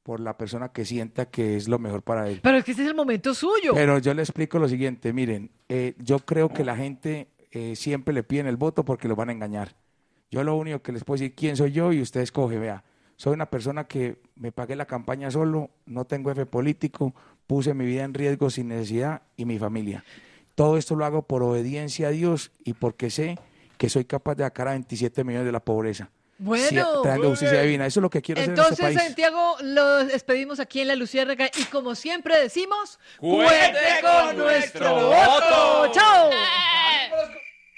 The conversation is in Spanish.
por la persona que sienta que es lo mejor para él. Pero es que este es el momento suyo. Pero yo le explico lo siguiente, miren, yo creo que la gente siempre le piden el voto porque los van a engañar. Yo lo único que les puedo decir quién soy yo y usted escoge, vea. Soy una persona que me pagué la campaña solo, no tengo jefe político, puse mi vida en riesgo sin necesidad y mi familia. Todo esto lo hago por obediencia a Dios y porque sé que soy capaz de sacar a 27 millones de la pobreza. Bueno, Trayendo justicia divina. Eso es lo que quiero hacer en entonces, este país. Santiago, los despedimos aquí en La Luciérnaga y como siempre decimos, ¡Cuente con nuestro voto! ¡Chao!